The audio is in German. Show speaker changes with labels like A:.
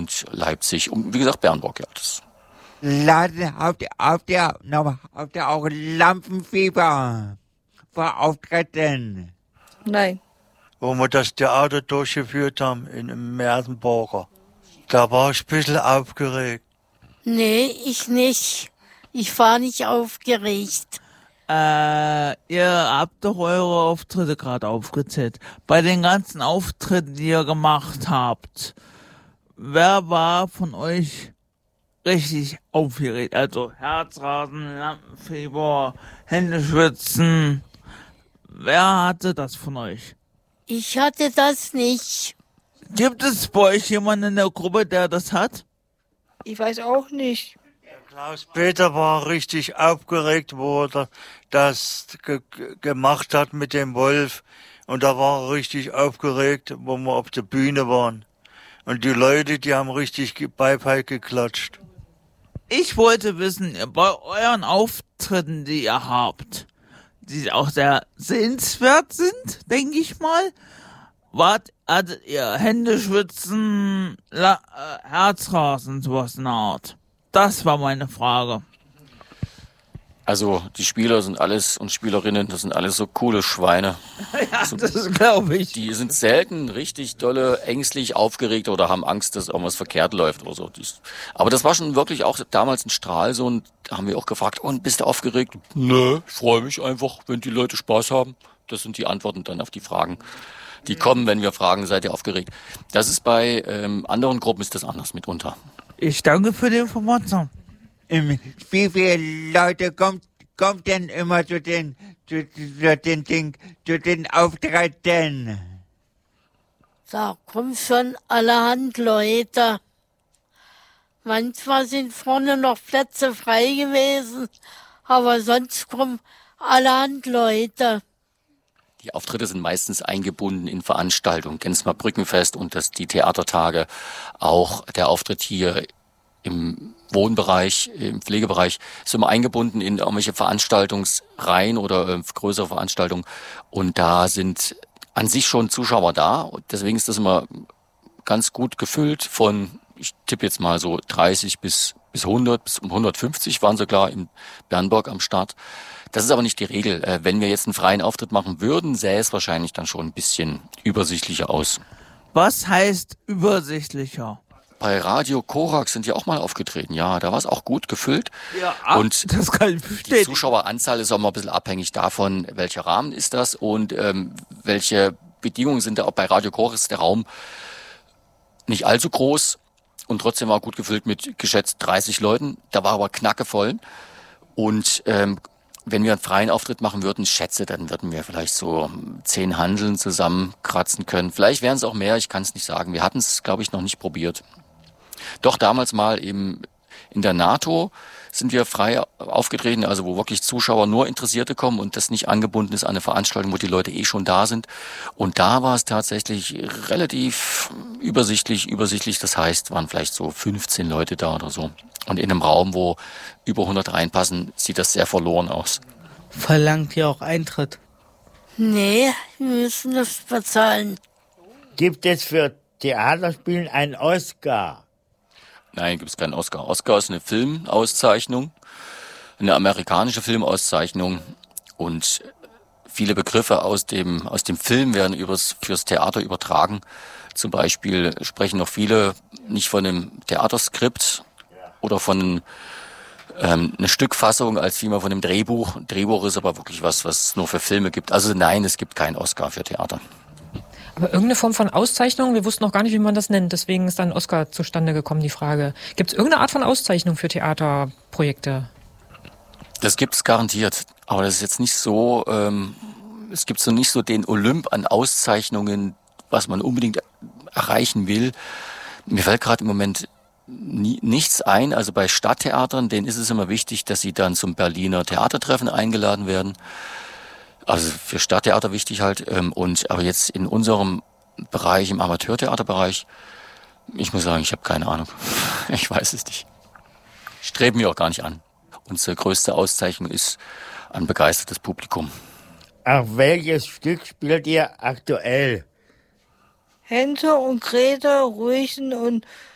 A: und Leipzig und wie gesagt Bernburg, ja.
B: Habt ihr auch Lampenfieber vor Auftritten?
C: Nein.
D: Wo wir das Theater durchgeführt haben in Mersenburger. Da war ich ein bisschen aufgeregt.
E: Nee, ich nicht. Ich war nicht aufgeregt.
F: Ihr habt doch eure Auftritte gerade aufgezählt. Bei den ganzen Auftritten, die ihr gemacht habt, wer war von euch richtig aufgeregt? Also Herzrasen, Lampenfieber, Händeschwitzen. Wer hatte das von euch?
E: Ich hatte das nicht.
F: Gibt es bei euch jemanden in der Gruppe, der das hat?
C: Ich weiß auch nicht.
D: Klaus-Peter war richtig aufgeregt, wo er das gemacht hat mit dem Wolf. Und da war er richtig aufgeregt, wo wir auf der Bühne waren. Und die Leute, die haben richtig Beifall geklatscht.
F: Ich wollte wissen, bei euren Auftritten, die ihr habt, die auch sehr sehenswert sind, denke ich mal, hattet ihr Händeschwitzen, Herzrasen, sowas in der Art? Das war meine Frage.
A: Also die Spieler sind alles und Spielerinnen, das sind alles so coole Schweine.
F: Ja, das glaube ich.
A: Die sind selten richtig dolle, ängstlich, aufgeregt oder haben Angst, dass irgendwas verkehrt läuft oder so. Aber das war schon wirklich auch damals ein Stralsund. Da haben wir auch gefragt, und bist du aufgeregt? Nö, ich freue mich einfach, wenn die Leute Spaß haben. Das sind die Antworten dann auf die Fragen, die kommen, wenn wir fragen, seid ihr aufgeregt? Das ist bei anderen Gruppen ist das anders mitunter.
F: Ich danke für die Information.
B: Wie viele Leute kommt denn immer zu den Auftritten?
E: Da kommen schon allerhand Leute. Manchmal sind vorne noch Plätze frei gewesen, aber sonst kommen allerhand Leute.
A: Die Auftritte sind meistens eingebunden in Veranstaltungen. Kennst mal Brückenfest und die Theatertage. Auch der Auftritt hier im Wohnbereich, im Pflegebereich, ist immer eingebunden in irgendwelche Veranstaltungsreihen oder größere Veranstaltungen. Und da sind an sich schon Zuschauer da. Und deswegen ist das immer ganz gut gefüllt von, ich tippe jetzt mal so 30 bis 100, bis 150 waren sie klar in Bernburg am Start. Das ist aber nicht die Regel. Wenn wir jetzt einen freien Auftritt machen würden, sähe es wahrscheinlich dann schon ein bisschen übersichtlicher aus.
F: Was heißt übersichtlicher?
A: Bei Radio Korax sind die auch mal aufgetreten. Ja, da war es auch gut gefüllt.
F: Ja,
A: und
F: das kann ich bestätigen.
A: Die Zuschaueranzahl ist auch mal ein bisschen abhängig davon, welcher Rahmen ist das und welche Bedingungen sind da. Auch bei Radio Korax ist der Raum nicht allzu groß und trotzdem war gut gefüllt mit geschätzt 30 Leuten. Da war aber knackevoll. Und wenn wir einen freien Auftritt machen würden, dann würden wir vielleicht so 10 Hanseln zusammenkratzen können. Vielleicht wären es auch mehr, ich kann es nicht sagen. Wir hatten es, glaube ich, noch nicht probiert. Doch damals mal eben in der NATO sind wir frei aufgetreten, also wo wirklich Zuschauer, nur Interessierte kommen und das nicht angebunden ist an eine Veranstaltung, wo die Leute schon da sind. Und da war es tatsächlich relativ übersichtlich. Das heißt, waren vielleicht so 15 Leute da oder so. Und in einem Raum, wo über 100 reinpassen, sieht das sehr verloren aus.
G: Verlangt ihr auch Eintritt?
E: Nee, wir müssen das bezahlen.
H: Gibt es für Theaterspielen einen Oscar?
A: Nein, gibt es keinen Oscar. Oscar ist eine Filmauszeichnung, eine amerikanische Filmauszeichnung und viele Begriffe aus dem Film werden fürs Theater übertragen. Zum Beispiel sprechen noch viele nicht von einem Theaterskript oder von eine Stückfassung als vielmehr von einem Drehbuch. Ein Drehbuch ist aber wirklich was es nur für Filme gibt. Also nein, es gibt keinen Oscar für Theater.
I: Aber irgendeine Form von Auszeichnung, wir wussten noch gar nicht, wie man das nennt, deswegen ist dann Oscar zustande gekommen, die Frage. Gibt es irgendeine Art von Auszeichnung für Theaterprojekte?
A: Das gibt's garantiert, aber das ist jetzt nicht so, es gibt so nicht so den Olymp an Auszeichnungen, was man unbedingt erreichen will. Mir fällt gerade im Moment nichts ein, also bei Stadttheatern, denen ist es immer wichtig, dass sie dann zum Berliner Theatertreffen eingeladen werden. Also für Stadttheater wichtig halt. Aber jetzt in unserem Bereich, im Amateurtheaterbereich, ich muss sagen, ich habe keine Ahnung. Ich weiß es nicht. Streben wir auch gar nicht an. Unsere größte Auszeichnung ist ein begeistertes Publikum.
H: Ach, welches Stück spielt ihr aktuell?
C: Hänsel und Gretel, Röschen und